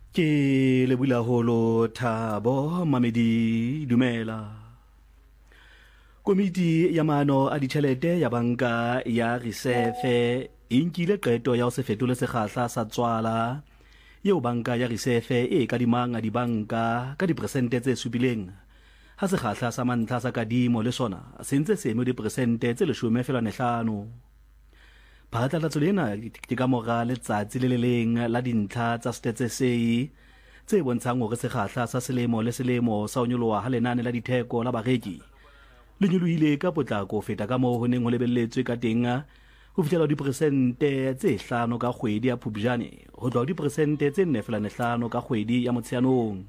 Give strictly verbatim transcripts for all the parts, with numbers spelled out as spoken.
Ke lebula holo Thabo Mamedi dumela. Komiti ya maano a ditjhelete ya banka ya Reserve e nkile qeto ya ho se fetole sekgahla sa tswala eo banka ya Reserve e kadimang a dibanka ka diperesente tse supileng ha sekgahla sa mantlha sa kadimo le sona se ntse se eme diperesente tse leshome fela nehlano. Phatlalatso lena ke ka mora letsatsi le le leng la dintlha tsa Stats S A tse bontshang hore sekgahla sa selemo le selemo sa ho nyoloha ha lenane la ditheko la bareki le nyolohile ka potlako ho feta ka moo ho neng ho lebelletswe ka teng ho fihlela diperesente tse hlano ka kgwedi ya Phupjane ho tloha diperesente tse nne fela nehlano ka kgwedi ya Motsheanong.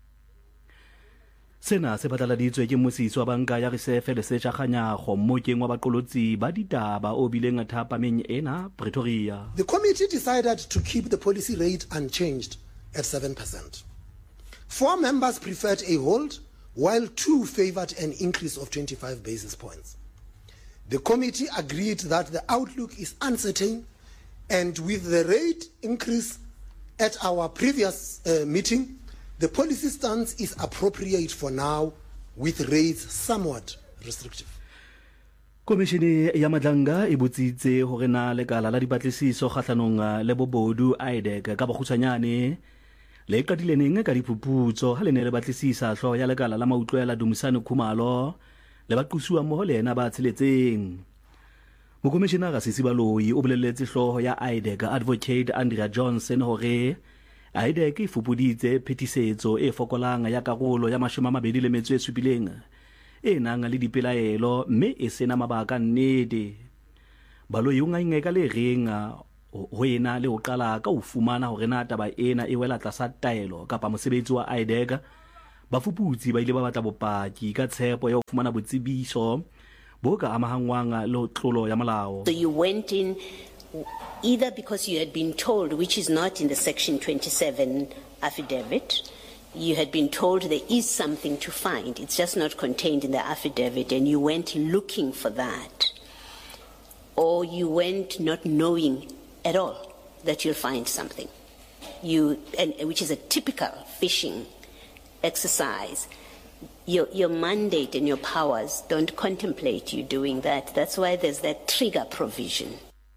Sena se phatlaladitswe ke mosiso wa banka ya Reserve le Setjhakganyago mmokeng wa baqolotsi ba ditaba o bileng a thapameng ena Pretoria. The committee decided to keep the policy rate unchanged at seven percent. Four members preferred a hold, while two favored an increase of twenty-five basis points. The committee agreed that the outlook is uncertain, and with the rate increase at our previous uh, meeting, the policy stance is appropriate for now, with rates somewhat restrictive. Komishene ya Madlanga e botsitse hore na lekala la dipatlisiso kgahlanong le bobodu I D E C ka bokgutshwanyane le qadile neng ka diphuputso ha le ne le batlisisa hloho ya lekala la mautlwela Dumisane Khumalo le baqusuwa mmoho le ena ba tsheletseng. Mokomishenara Sisibaloi o bolelletse hloho ya I D E C Advocate Andrea Johnson hore I D E C e fupuditse phetisetso e fokolang ya karolo ya mashome a mabedi le metso e supileng e nang le dipelaelo mme e sena mabaka nnete. Baloi o ngainga ka le reng ho ena le ho qala ka ho fumana hore na taba ena e wela tlasa taelo kapa mosebetsi wa I D E C bafuputsi ba ile ba batla bopaki ka tshepo ya ho fumana botsebiso bo ka amahangwang le tlolo ya molao. So you went in either because you had been told, which is not in the section twenty-seven affidavit, you had been told there is something to find, it's just not contained in the affidavit, and you went looking for that, or you went not knowing at all that you'll find something, you and which is a typical fishing exercise. Your, your mandate and your powers don't contemplate you doing that. That's why there's that trigger provision.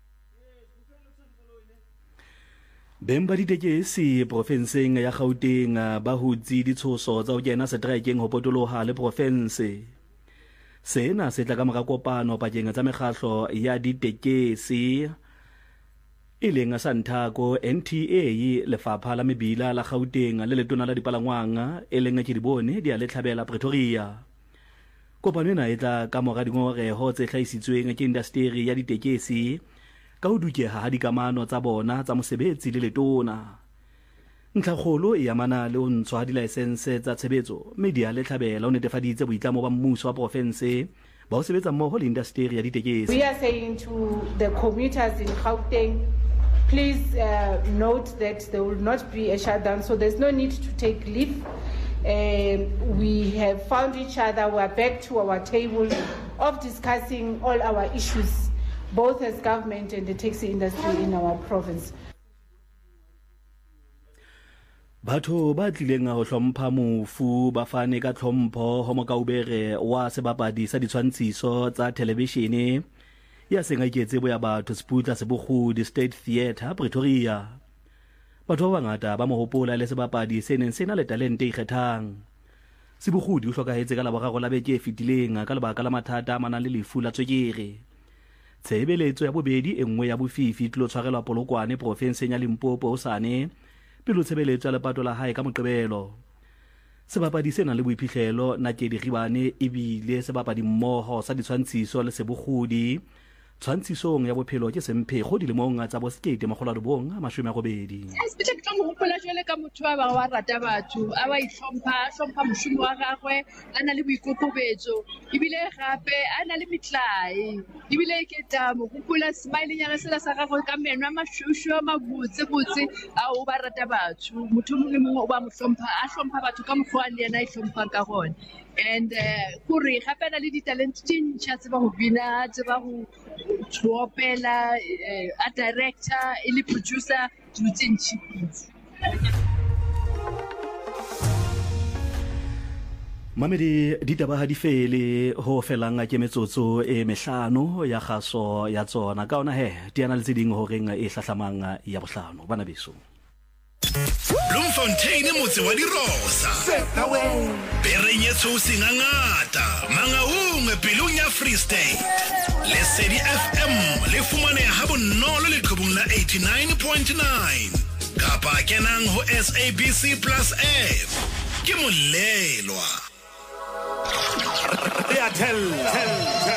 Bemba ditekesi profenseng ya Gauteng ba hutsi ditshoso tsa ho kena setrekeng ho potoloha le profense. Sena se tla ka mora kopano pakeng tsa mekgahlo ya ditekesi e leng a Santaco N T A lefapha la mebila la Gauteng le letona la dipalangwang e leng ke di bone di a le tlhabela Pretoria. Kopano ena e tla ka mora dingoreho tse hlahisitsweng ke industry ya ditekesi ka ho dukeha ha dikamano tsa bona tsa mosebetsi le letona. Ntlhakgolo e amana le ho ntshwa ha di-license tsa tshebetso media le tlhabela o netefaditse boitlamo ba mmuso wa profense ba ho sebetsa mmoho le industry ya ditekesi. We are saying to the commuters in Gauteng, please uh, note that there will not be a shutdown, so there's no need to take leave. Uh, we have found each other, we are back to our table of discussing all our issues, both as government and the taxi industry in our province. Batho ba tlileng ho hlompha mofu ba fane ka tlhompho ho mokaubere wa sebapadi sa ditshwantshiso tsa televishene ya sengaketse boya batho Seputla Sebokgodi State Theatre Pretoria. Batho ba bangata ba mo hopola le sebapadi se neng sena le talente e ikgethang. Sebokgodi o hlokahetse ka laboraro la beke e fetileng ka lebaka la mathata a manang le lefu la tswekere. Tshebeletso ya bobedi e nngwe ya bofifi tlo tshwarelwa Polokwane profenseng ya Limpopo hosane pelo tshebeletso ya lepato la hae ka Moqebelo. Sebapadi sena le boiphihlelo Nakedi Ribane e bile sebapadi mmoho sa ditshwantshiso le Sebokgodi tshwantshisong ya bophelo ke Semphego dilemong tsa boskete makgolo a robong a mashome a robedi. Especially ke tlo mo hopola jwale ka motho ba bang wa rata batho a ba ihlompha hlompha moshumo wa gagwe a na le boikokobetso ebile gape a na le mitlai ebile ke tla mo hopola smiling ya sela sa gagwe ka menwa mashushu a mabutse butse a o ba rata batho motho mo le mongwe o ba mo hlompha a hlompha batho ka mokgwa le yena a ihlompha ka gone. And kuri gape na le ditalent tse ntšha tse ba go bina tse ba go tshopela a director e le producer dilo tse ntšhi. Mamedi ditaba ha di fele ho felang ke metsotso e mehlano ya kgaso ya tsona ka ona he di ana le tseding ho reng e hlahlamang ya bohlano bana beso. Bloemfontein motse wa dirosa Perenyetso singangata Mangaung pelong ya Free State Lesedi F M le fumaneha ha bonolo leqhubung la eighty-nine point nine kapa kenang ho S A B C Plus app ke molelwa ya tell tell